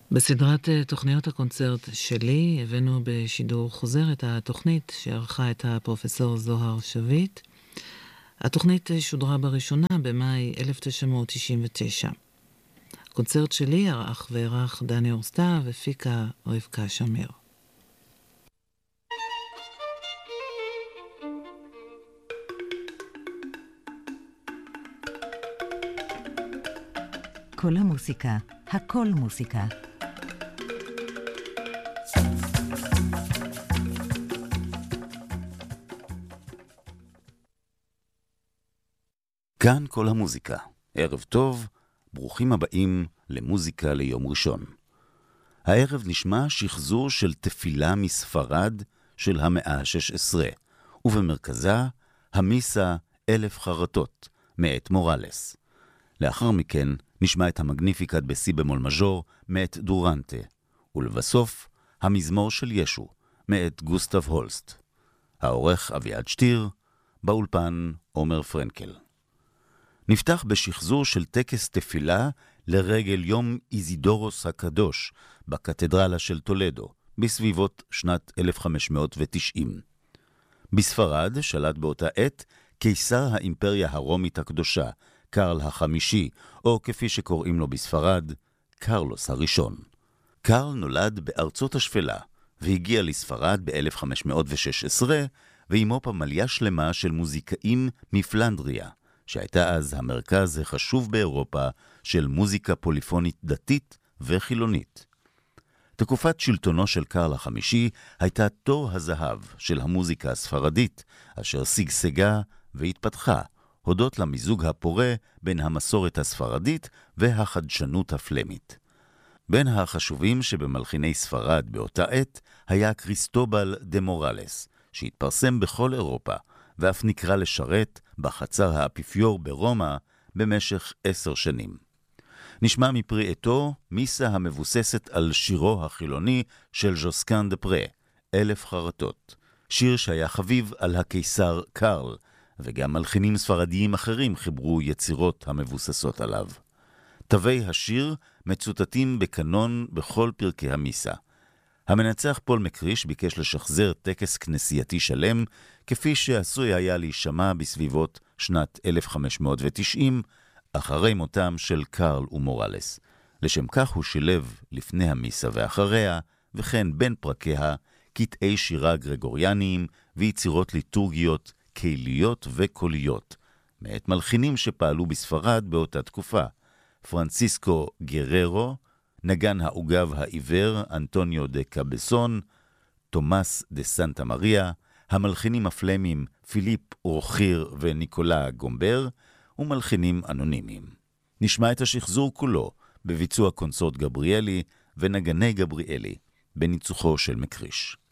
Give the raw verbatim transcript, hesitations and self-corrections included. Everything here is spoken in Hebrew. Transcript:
בסדרת תוכניות הקונצרט שלי הבאנו בשידור חוזר את התוכנית שערכה את הפרופסור זוהר שביט. התוכנית שודרה בראשונה במאי אלף תשע מאות תשעים ותשע. הקונצרט שלי ערך וערך דני אורסטה ופיקה רבקה שמיר. כל המוסיקה, הכל מוסיקה. כאן כל המוזיקה. ערב טוב, ברוכים הבאים למוזיקה ליום ראשון. הערב נשמע שחזור של תפילה מספרד של המאה ה-שש עשרה, ובמרכזה המיסה אלף חרטות מאת מורלס. לאחר מכן נשמע את המגניפיקת בסי במול מז'ור מאת דורנטה, ולבסוף המזמור של ישו מאת גוסטב הולסט. העורך אביעד שטיר, באולפן עומר פרנקל. נפתח בשחזור של טקס תפילה לרגל יום איזידורוס הקדוש בקתדרלה של טולדו בסביבות שנת אלף חמש מאות ותשעים. בספרד שלט באותה עת קיסר האימפריה הרומית הקדושה, קרל החמישי, או כפי שקוראים לו בספרד, קרלוס הראשון. קרל נולד בארצות השפלה, והגיע לספרד ב-אלף חמש מאות ושש עשרה, ועמו פמליה שלמה של מוזיקאים מפלנדריה, שהייתה אז המרכז החשוב באירופה של מוזיקה פוליפונית דתית וחילונית. תקופת שלטונו של קרל החמישי הייתה תור הזהב של המוזיקה הספרדית, אשר סגסגה והתפתחה, הודות למיזוג הפורה בין המסורת הספרדית והחדשנות הפלמית. בין החשובים שבמלחיני ספרד באותה עת היה קריסטובל דה מורלס, שהתפרסם בכל אירופה, ואף נקרא לשרת בחצר האפיפיור ברומא במשך עשר שנים. נשמע מפרי עטו מיסה המבוססת על שירו החילוני של ז'וסקן דה פרה, אלף חרטות, שיר שהיה חביב על הקיסר קרל, וגם מלחינים ספרדיים אחרים חיברו יצירות המבוססות עליו. תווי השיר מצוטטים בקנון בכל פרקי המיסה. המנצח פול מקריש ביקש לשחזר טקס כנסייתי שלם, כפי שעשוי היה להישמע בסביבות שנת אלף חמש מאות ותשעים, אחרי מותם של קרל ומורלס. לשם כך הוא שילב לפני המיסה ואחריה, וכן בין פרקיה, קטעי שירה גרגוריאניים ויצירות ליטורגיות, קהיליות וקוליות, מאת מלחינים שפעלו בספרד באותה תקופה. פרנסיסקו גררו, נגן העוגב העיוור אנטוניו דה קאבסון, תומאס דה סנטה מריה, המלחינים הפלמים פיליפ אורחיר וניקולה גומבר, ומלחינים אנונימיים. נשמע את השחזור כולו בביצוע קונסורט גבריאלי ונגני גבריאלי, בניצוחו של מקריש.